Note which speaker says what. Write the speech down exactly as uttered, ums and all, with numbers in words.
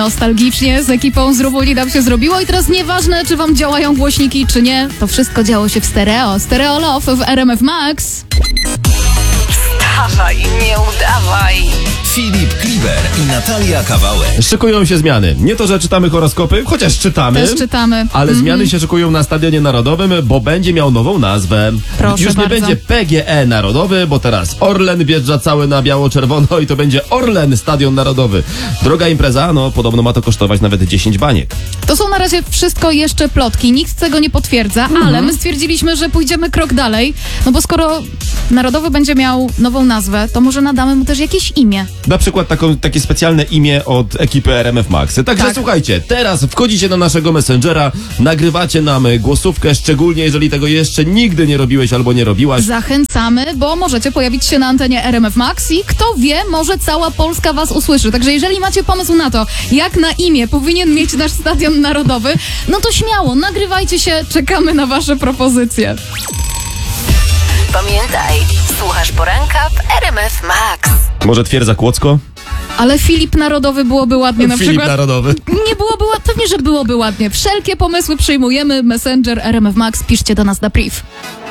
Speaker 1: Nostalgicznie z ekipą z Rubuli nam się zrobiło i teraz nieważne, czy wam działają głośniki, czy nie, to wszystko działo się w stereo. Stereo Love w R M F Max.
Speaker 2: Wstawaj, nie udawaj.
Speaker 3: Filip Kliber i Natalia Kawałek.
Speaker 4: Szykują się zmiany. Nie to, że czytamy horoskopy, chociaż czytamy.
Speaker 1: Też czytamy.
Speaker 4: Ale
Speaker 1: Mm-hmm.
Speaker 4: zmiany się szykują na Stadionie Narodowym, bo będzie miał nową nazwę.
Speaker 1: Proszę
Speaker 4: Już nie
Speaker 1: bardzo.
Speaker 4: będzie P G E Narodowy, bo teraz Orlen wjeżdża cały na biało-czerwono i to będzie Orlen Stadion Narodowy. Droga impreza, no podobno ma to kosztować nawet dziesięć baniek.
Speaker 1: To są na razie wszystko jeszcze plotki, nikt tego nie potwierdza,
Speaker 4: Mhm.
Speaker 1: ale my stwierdziliśmy, że pójdziemy krok dalej, no bo skoro Narodowy będzie miał nową nazwę, to może nadamy mu też jakieś imię.
Speaker 4: Na przykład taką, takie specjalne imię od ekipy R M F Max. Także
Speaker 1: Tak.
Speaker 4: słuchajcie, teraz wchodzicie na naszego Messengera, nagrywacie nam głosówkę, szczególnie jeżeli tego jeszcze nigdy nie robiłeś albo nie robiłaś.
Speaker 1: Zachęcamy, bo możecie pojawić się na antenie R M F Max i kto wie, może cała Polska was usłyszy. Także jeżeli macie pomysł na to, jak na imię powinien mieć nasz Stadion Narodowy, no to śmiało, nagrywajcie się, czekamy na wasze propozycje.
Speaker 2: Pamiętaj, słuchasz poranka w R M F Max.
Speaker 4: Może Twierdza Kłodzko?
Speaker 1: Ale Filip Narodowy byłoby ładnie na
Speaker 4: Filip
Speaker 1: przykład.
Speaker 4: Narodowy.
Speaker 1: Nie byłoby ładnie, pewnie, że byłoby ładnie. Wszelkie pomysły przyjmujemy. Messenger R M F Max, piszcie do nas na priv.